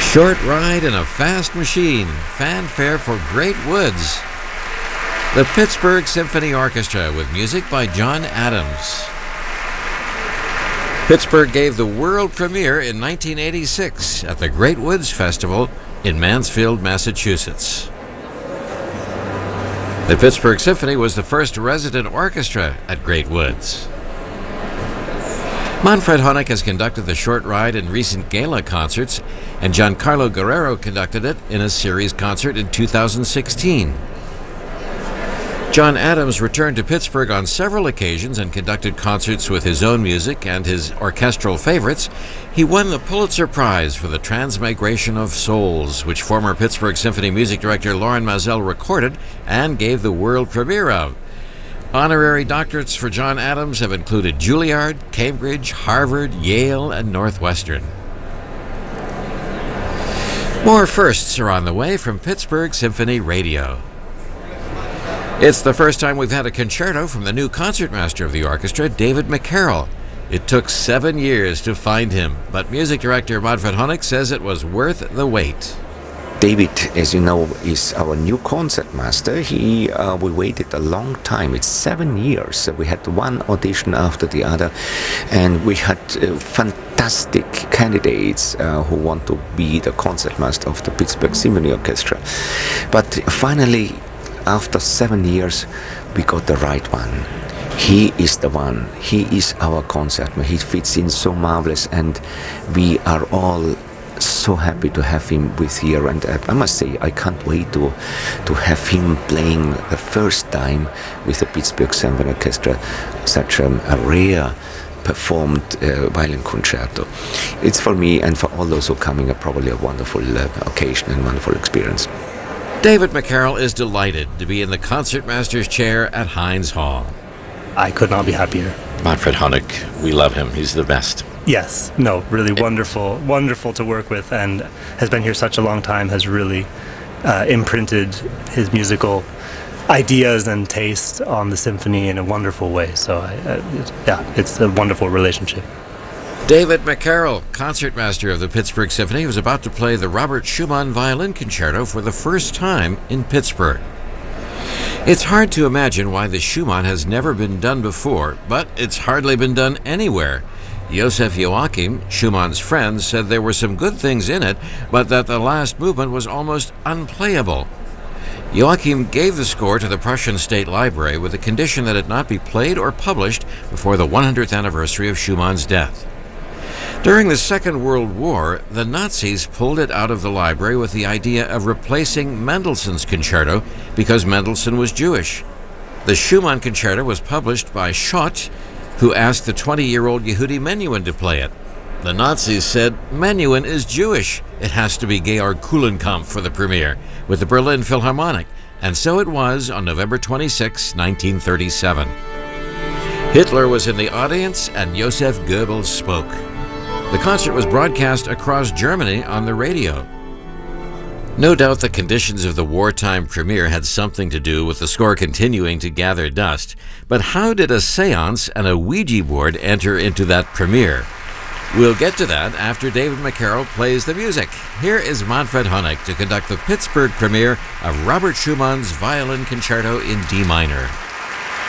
Short Ride in a Fast Machine, fanfare for Great Woods. The Pittsburgh Symphony Orchestra with music by John Adams. Pittsburgh gave the world premiere in 1986 at the Great Woods Festival in Mansfield, Massachusetts. The Pittsburgh Symphony was the first resident orchestra at Great Woods. Manfred Honeck has conducted the Short Ride in recent gala concerts, and Giancarlo Guerrero conducted it in a series concert in 2016. John Adams returned to Pittsburgh on several occasions and conducted concerts with his own music and his orchestral favorites. He won the Pulitzer Prize for the Transmigration of Souls, which former Pittsburgh Symphony music director Lorin Maazel recorded and gave the world premiere of. Honorary doctorates for John Adams have included Juilliard, Cambridge, Harvard, Yale, and Northwestern. More firsts are on the way from Pittsburgh Symphony Radio. It's the first time we've had a concerto from the new concertmaster of the orchestra, David McCarroll. It took 7 years to find him, but music director Manfred Honeck says it was worth the wait. David, as you know, is our new concertmaster. We waited a long time. It's 7 years. We had one audition after the other, and we had fantastic candidates who want to be the concertmaster of the Pittsburgh Symphony Orchestra. But finally, after 7 years, we got the right one. He is the one. He is our concertmaster. He fits in so marvelous, and we are all so happy to have him with here. And I must say, I can't wait to have him playing the first time with the Pittsburgh Symphony Orchestra such a rare performed violin concerto. It's for me and for all those who are coming probably a wonderful occasion and wonderful experience. David McCarroll is delighted to be in the concertmaster's chair at Heinz Hall. I could not be happier. Manfred Honeck, we love him. He's the best. Yes, no, really wonderful to work with, and has been here such a long time, has really imprinted his musical ideas and taste on the symphony in a wonderful way. So, it's a wonderful relationship. David McCarroll, concertmaster of the Pittsburgh Symphony, was about to play the Robert Schumann Violin Concerto for the first time in Pittsburgh. It's hard to imagine why the Schumann has never been done before, but it's hardly been done anywhere. Joseph Joachim, Schumann's friend, said there were some good things in it, but that the last movement was almost unplayable. Joachim gave the score to the Prussian State Library with the condition that it not be played or published before the 100th anniversary of Schumann's death. During the Second World War, the Nazis pulled it out of the library with the idea of replacing Mendelssohn's concerto because Mendelssohn was Jewish. The Schumann concerto was published by Schott, who asked the 20-year-old Yehudi Menuhin to play it. The Nazis said, Menuhin is Jewish. It has to be Georg Kulenkampff for the premiere, with the Berlin Philharmonic. And so it was on November 26, 1937. Hitler was in the audience and Joseph Goebbels spoke. The concert was broadcast across Germany on the radio. No doubt the conditions of the wartime premiere had something to do with the score continuing to gather dust, but how did a seance and a Ouija board enter into that premiere? We'll get to that after David McCarroll plays the music. Here is Manfred Honeck to conduct the Pittsburgh premiere of Robert Schumann's Violin Concerto in D minor.